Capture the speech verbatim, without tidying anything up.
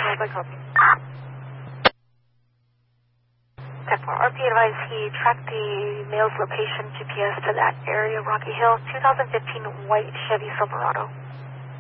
I'd like copy. ten four, R P advised he tracked the male's location G P S to that area, Rocky Hill, two thousand fifteen white Chevy Silverado.